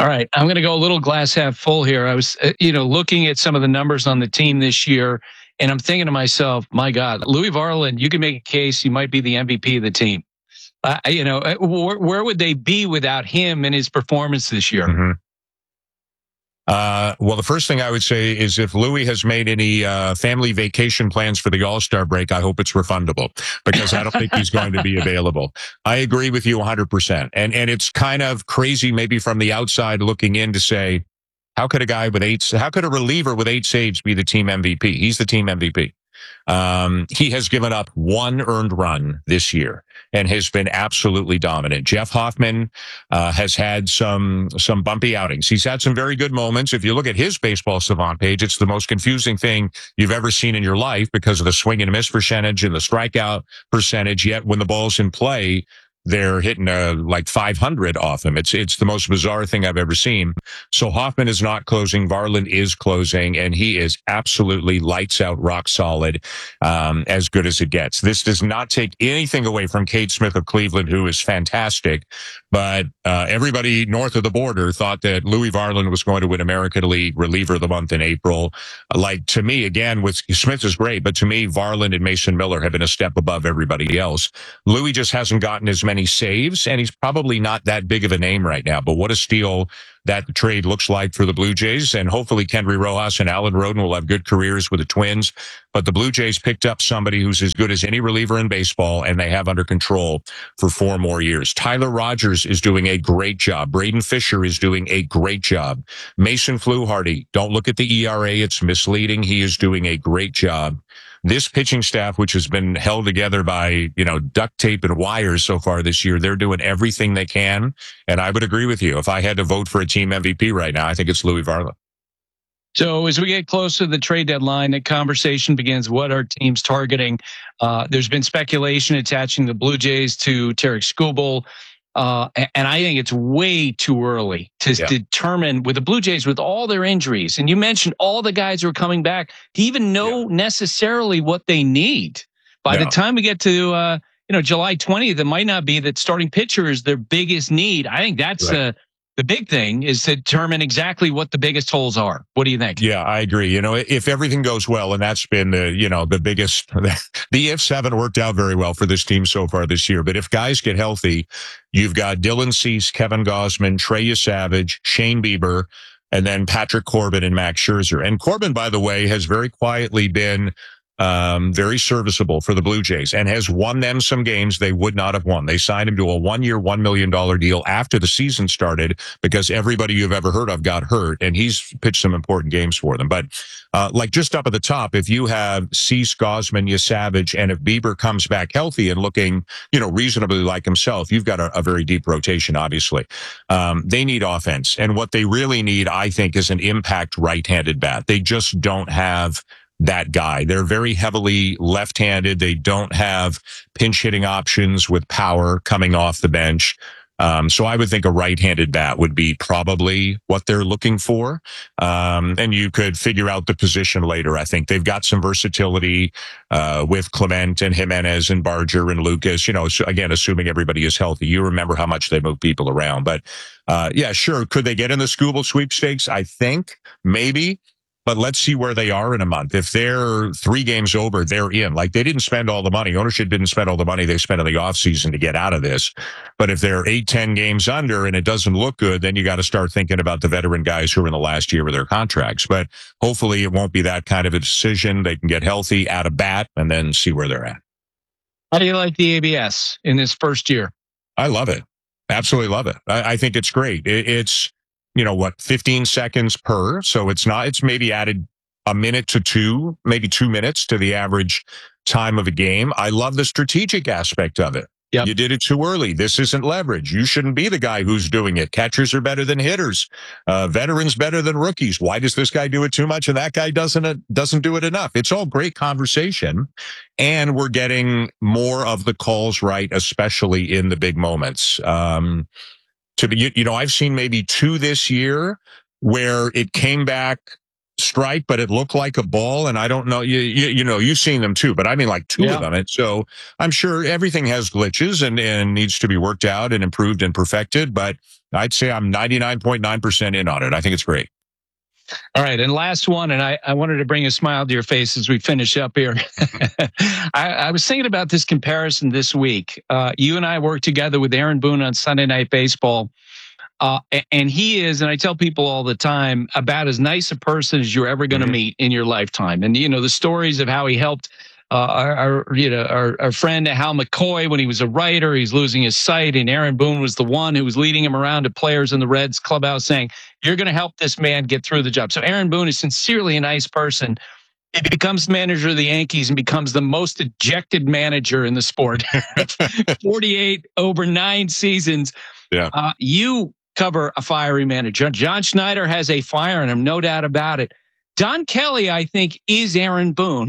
All right, I'm going to go a little glass half full here. I was, looking at some of the numbers on the team this year, and I'm thinking to myself, my God, Louis Varland, you can make a case he might be the MVP of the team. Where would they be without him and his performance this year? Mm-hmm. Well, the first thing I would say is if Louis has made any family vacation plans for the All-Star break, I hope it's refundable because I don't think he's going to be available. I agree with you 100%. And it's kind of crazy maybe from the outside looking in to say, how could a reliever with 8 saves be the team MVP? He's the team MVP. He has given up 1 earned run this year and has been absolutely dominant. Jeff Hoffman has had some bumpy outings. He's had some very good moments. If you look at his Baseball Savant page, it's the most confusing thing you've ever seen in your life because of the swing and miss percentage and the strikeout percentage. Yet when the ball's in play, they're hitting like 500 off him. It's the most bizarre thing I've ever seen. So Hoffman is not closing. Varland is closing, and he is absolutely lights out, rock solid, as good as it gets. This does not take anything away from Cade Smith of Cleveland, who is fantastic. But everybody north of the border thought that Louis Varland was going to win American League Reliever of the Month in April. Like, to me, again, with Smith is great, but to me, Varland and Mason Miller have been a step above everybody else. Louis just hasn't gotten as many saves, and he's probably not that big of a name right now. But what a steal that trade looks like for the Blue Jays. And hopefully Kendry Rojas and Alan Roden will have good careers with the Twins. But the Blue Jays picked up somebody who's as good as any reliever in baseball, and they have under control for 4 more years. Tyler Rogers is doing a great job. Braden Fisher is doing a great job. Mason Fluharty, don't look at the ERA. It's misleading. He is doing a great job. This pitching staff, which has been held together by, duct tape and wires so far this year, they're doing everything they can. And I would agree with you. If I had to vote for a team MVP right now, I think it's Louis Varland. So as we get close to the trade deadline, the conversation begins. What are teams targeting? There's been speculation attaching the Blue Jays to Tarik Skubal. And I think it's way too early to determine with the Blue Jays, with all their injuries. And you mentioned all the guys who are coming back to even know necessarily what they need. By the time we get to, July 20th, it might not be that starting pitcher is their biggest need. I think that's the big thing is to determine exactly what the biggest holes are. What do you think? Yeah, I agree. If everything goes well, and that's been the biggest, the ifs haven't worked out very well for this team so far this year. But if guys get healthy, you've got Dylan Cease, Kevin Gausman, Trey Yesavage, Shane Bieber, and then Patrick Corbin and Max Scherzer. And Corbin, by the way, has very quietly been very serviceable for the Blue Jays and has won them some games they would not have won. They signed him to a 1-year, $1 million deal after the season started because everybody you've ever heard of got hurt, and he's pitched some important games for them. But just up at the top, if you have Cease, Gausman, Yesavage, and if Bieber comes back healthy and looking, reasonably like himself, you've got a very deep rotation, obviously. They need offense. And what they really need, I think, is an impact right-handed bat. They just don't have that guy. They're very heavily left-handed. They don't have pinch hitting options with power coming off the bench. So I would think a right-handed bat would be probably what they're looking for. And you could figure out the position later. I think they've got some versatility, with Clement and Jimenez and Barger and Lucas, again, assuming everybody is healthy. You remember how much they move people around, but, sure. Could they get in the Skubal sweepstakes? I think maybe. But let's see where they are in a month. If they're 3 games over, they're in. Like, they didn't spend all the money. Ownership didn't spend all the money they spent in the offseason to get out of this. But if they're 8-10 games under and it doesn't look good, then you got to start thinking about the veteran guys who are in the last year of their contracts. But hopefully it won't be that kind of a decision. They can get healthy, out of bat, and then see where they're at. How do you like the ABS in this first year? I love it. Absolutely love it. I think it's great. It's 15 seconds per. So it's maybe added a minute to 2, maybe 2 minutes to the average time of a game. I love the strategic aspect of it. Yep. You did it too early. This isn't leverage. You shouldn't be the guy who's doing it. Catchers are better than hitters. Veterans better than rookies. Why does this guy do it too much and that guy doesn't do it enough? It's all great conversation. And we're getting more of the calls right, especially in the big moments. I've seen maybe 2 this year where it came back strike, but it looked like a ball. And I don't know, you know, you've seen them too, but I mean like two of them. And so I'm sure everything has glitches and needs to be worked out and improved and perfected. But I'd say I'm 99.9% in on it. I think it's great. All right. And last one, and I wanted to bring a smile to your face as we finish up here. I was thinking about this comparison this week. You and I worked together with Aaron Boone on Sunday Night Baseball. And he is, and I tell people all the time, about as nice a person as you're ever going to meet in your lifetime. And, you know, the stories of how he helped our friend Hal McCoy when he was a writer, he's losing his sight, and Aaron Boone was the one who was leading him around to players in the Reds clubhouse saying, you're going to help this man get through the job. So Aaron Boone is sincerely a nice person. He becomes manager of the Yankees and becomes the most ejected manager in the sport. 48 over 9 seasons. Yeah. You cover a fiery manager. John Schneider has a fire in him, no doubt about it. Don Kelly, I think, is Aaron Boone,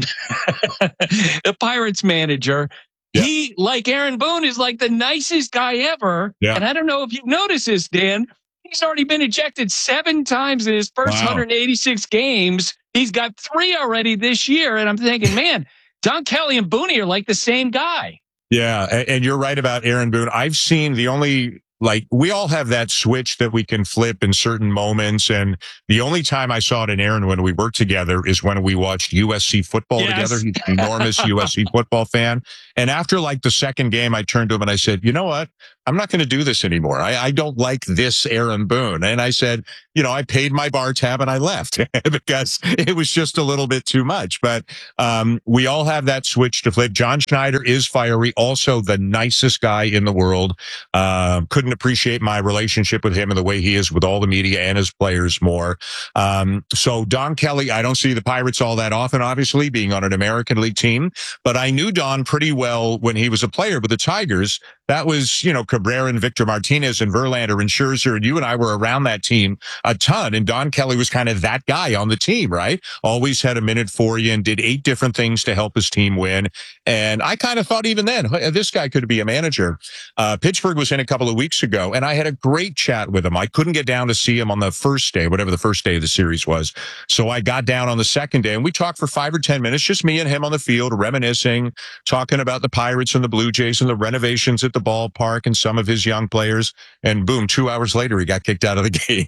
the Pirates manager. Yeah. He, like Aaron Boone, is like the nicest guy ever. Yeah. And I don't know if you've noticed this, Dan. He's already been ejected 7 times in his first 186 games. He's got 3 already this year. And I'm thinking, man, Don Kelly and Booney are like the same guy. Yeah. And you're right about Aaron Boone. I've seen the only... Like, we all have that switch that we can flip in certain moments. And the only time I saw it in Aaron when we worked together is when we watched USC football together. He's an enormous USC football fan. And after like the second game, I turned to him and I said, you know what? I'm not going to do this anymore. I don't like this Aaron Boone. And I said, you know, I paid my bar tab and I left because it was just a little bit too much. But we all have that switch to flip. John Schneider is fiery, also the nicest guy in the world. Couldn't appreciate my relationship with him and the way he is with all the media and his players more. So Don Kelly, I don't see the Pirates all that often, obviously, being on an American League team. But I knew Don pretty well when he was a player with the Tigers. That was, you know, Cabrera and Victor Martinez and Verlander and Scherzer, and you and I were around that team a ton. And Don Kelly was kind of that guy on the team, right? Always had a minute for you and did 8 different things to help his team win. And I kind of thought even then, this guy could be a manager. Pittsburgh was in a couple of weeks ago, and I had a great chat with him. I couldn't get down to see him on the first day, whatever the first day of the series was. So I got down on the second day, and we talked for 5 or 10 minutes, just me and him on the field, reminiscing, talking about the Pirates and the Blue Jays and the renovations at the ballpark and some of his young players. And boom, 2 hours later, he got kicked out of the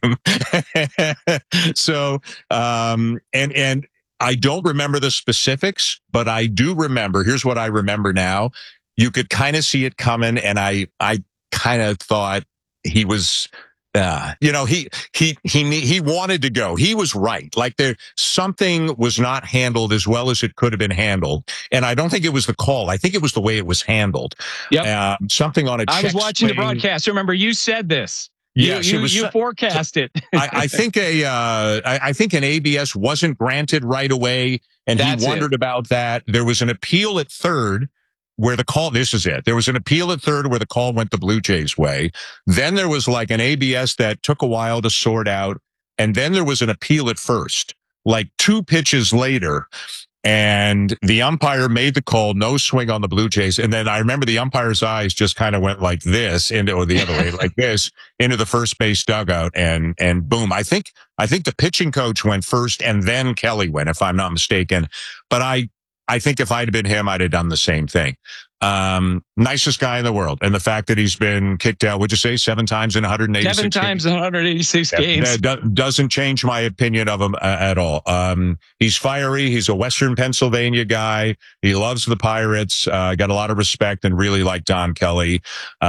game. So, and I don't remember the specifics, but I do remember, here's what I remember now. You could kind of see it coming. And I kind of thought he was, you know, he wanted to go. He was right. Like something was not handled as well as it could have been handled. And I don't think it was the call. I think it was the way it was handled. Yep. Something on a check I was watching swing. the broadcast. Remember, you said this. Yes, you forecast it. I think I think an ABS wasn't granted right away, and he wondered about that. There was an appeal at third where the call, this is it. There was an appeal at third where the call went the Blue Jays' way. Then there was like an ABS that took a while to sort out. And then there was an appeal at first, like 2 pitches later. And the umpire made the call, no swing on the Blue Jays. And then I remember the umpire's eyes just kind of went like this or the other way, like this, into the first base dugout. And boom, I think the pitching coach went first and then Kelly went, if I'm not mistaken. But I think if I'd been him, I'd have done the same thing. Nicest guy in the world. And the fact that he's been kicked out, would you say 7 times in 186 7 times in 186 games. That doesn't change my opinion of him at all. He's fiery. He's a Western Pennsylvania guy. He loves the Pirates. Got a lot of respect and really like Don Kelly.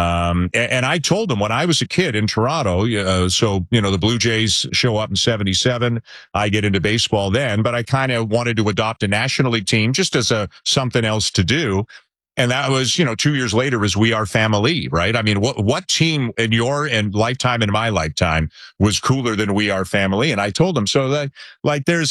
And I told him when I was a kid in Toronto, so, you know, the Blue Jays show up in 77. I get into baseball then, but I kind of wanted to adopt a National League team just as something else to do. And that was, you know, 2 years later was We Are Family, right? I mean, what team in your lifetime and my lifetime was cooler than We Are Family? And I told him, so that like there's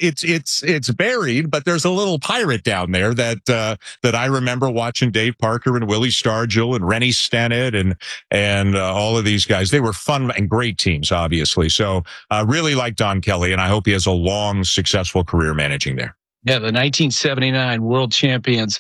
it's buried, but there's a little pirate down there that I remember watching Dave Parker and Willie Stargell and Rennie Stennett and all of these guys. They were fun and great teams, obviously. So really like Don Kelly, and I hope he has a long, successful career managing there. Yeah, the 1979 world champions.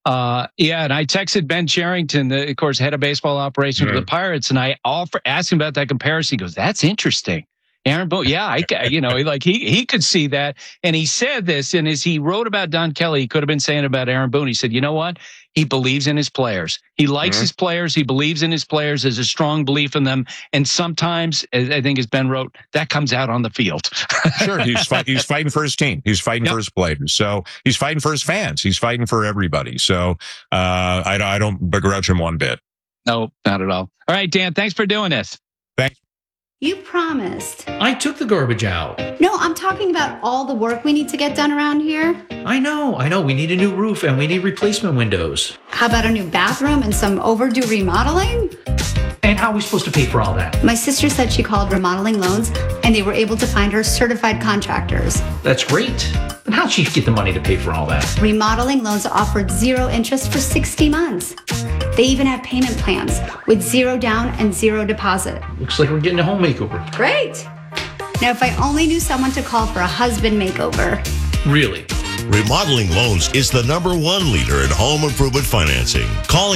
And I texted Ben Cherington, of course, head of baseball operations for the Pirates, and I asked him about that comparison. He goes, that's interesting. Aaron Boone, yeah, he could see that, and he said this, and as he wrote about Don Kelly, he could have been saying about Aaron Boone. He said, "You know what? He believes in his players. He likes his players. He believes in his players. There's a strong belief in them, and sometimes, I think, as Ben wrote, that comes out on the field." Sure, he's fighting for his team. He's fighting for his players. So he's fighting for his fans. He's fighting for everybody. So I don't begrudge him one bit. No, not at all. All right, Dan, thanks for doing this. Thanks. You promised. I took the garbage out. No, I'm talking about all the work we need to get done around here. I know. We need a new roof and we need replacement windows. How about a new bathroom and some overdue remodeling? And how are we supposed to pay for all that? My sister said she called Remodeling Loans and they were able to find her certified contractors. That's great. But how'd she get the money to pay for all that? Remodeling Loans offered 0 interest for 60 months. They even have payment plans with 0 down and 0 deposit. Looks like we're getting a home makeover. Great. Now, if I only knew someone to call for a husband makeover. Really? Remodeling Loans is the #1 leader in home improvement financing. Call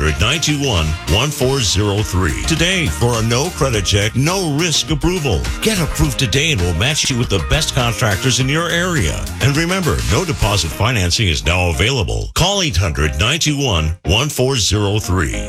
800-921-1403 today for a no credit check, no risk approval. Get approved today and we'll match you with the best contractors in your area. And remember, no deposit financing is now available. Call 800-921-1403.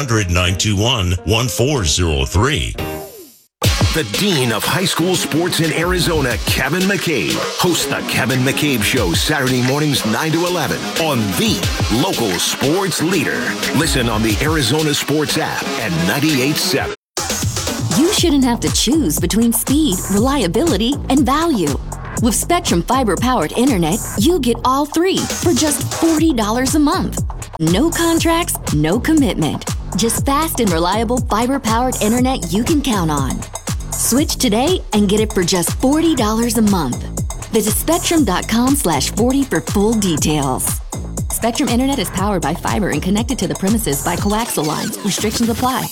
800-921-1403. The Dean of High School Sports in Arizona, Kevin McCabe, hosts the Kevin McCabe Show Saturday mornings 9 to 11 on the local sports leader. Listen on the Arizona Sports app at 98.7. You shouldn't have to choose between speed, reliability, and value. With Spectrum Fiber-powered internet, you get all three for just $40 a month. No contracts, no commitment. Just fast and reliable fiber-powered internet you can count on. Switch today and get it for just $40 a month. Visit spectrum.com/40 for full details. Spectrum Internet is powered by fiber and connected to the premises by coaxial lines. Restrictions apply.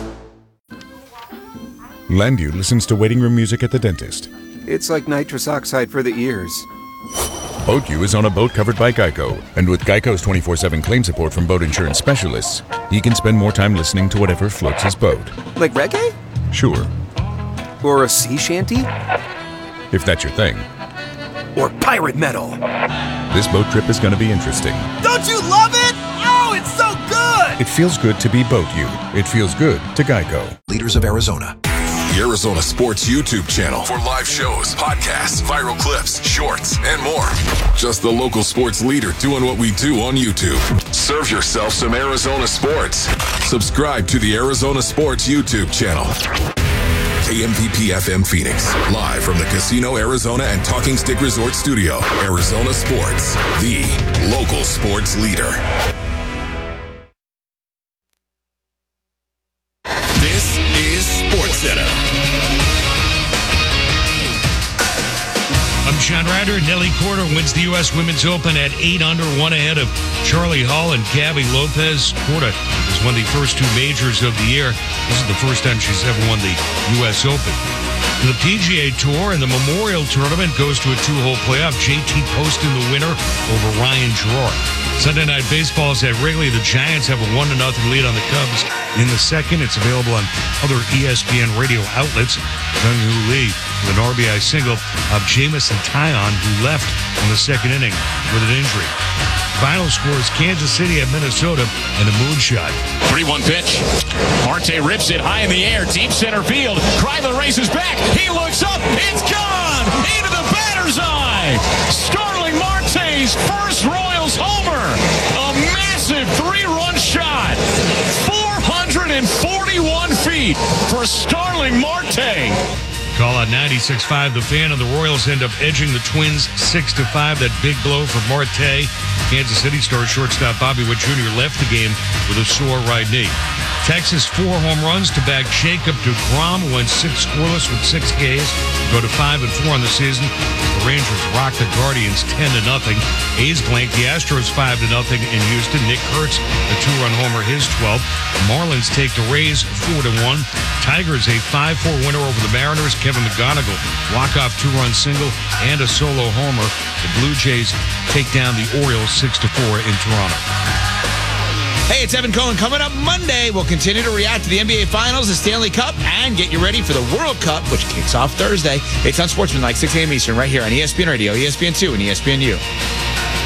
Landu listens to waiting room music at the dentist. It's like nitrous oxide for the ears. BoatU is on a boat covered by Geico, and with Geico's 24/7 claim support from boat insurance specialists, he can spend more time listening to whatever floats his boat. Like reggae? Sure. Or a sea shanty? If that's your thing. Or pirate metal? This boat trip is going to be interesting. Don't you love it? Oh, it's so good! It feels good to be BoatU. It feels good to Geico. Leaders of Arizona. The Arizona Sports YouTube channel for live shows, podcasts, viral clips, shorts, and more. Just the local sports leader doing what we do on YouTube. Serve yourself some Arizona sports. Subscribe to the Arizona Sports YouTube channel. KMVP FM Phoenix, live from the Casino Arizona and Talking Stick Resort Studio. Arizona Sports, the local sports leader. This is SportsCenter. I'm Sean Ryder. Nelly Korda wins the U.S. Women's Open at 8 under, 1 ahead of Charlie Hall and Gabby Lopez. Korda has won the first 2 majors of the year. This is the first time she's ever won the U.S. Open. The PGA Tour and the Memorial Tournament goes to a 2-hole playoff. JT Poston the winner over Ryan Gerard. Sunday Night Baseball is at Wrigley. The Giants have a 1-0 lead on the Cubs in the second. It's available on other ESPN radio outlets. Jung-Hoo Lee with an RBI single of Jamison Taillon, who left in the second inning with an injury. Final score is Kansas City at Minnesota and a moonshot. 3-1 pitch. Marte rips it high in the air, deep center field. Kreidler races back. He looks up. It's gone into the batter's eye. Starling Marte's first Royals homer. A massive 3-run shot. 441 feet for Starling Marte. Call out 96.5 The Fan, and the Royals end up edging the Twins 6-5. That big blow for Marte. Kansas City star shortstop Bobby Witt Jr. left the game with a sore right knee. Texas 4 home runs to back Jacob deGrom, who went 6 scoreless with 6 Ks, go to 5-4 on the season. The Rangers rock the Guardians 10-0. A's blank the Astros 5-0 in Houston. Nick Kurtz, a 2-run homer, his 12th. Marlins take the Rays 4-1. Tigers a 5-4 winner over the Mariners. Kevin McGonigal walk-off 2-run single and a solo homer. The Blue Jays take down the Orioles 6-4 in Toronto. Hey, it's Evan Cohen. Coming up Monday, we'll continue to react to the NBA Finals, the Stanley Cup, and get you ready for the World Cup, which kicks off Thursday. It's on Sportsman, like 6 a.m. Eastern, right here on ESPN Radio, ESPN2, and ESPNU.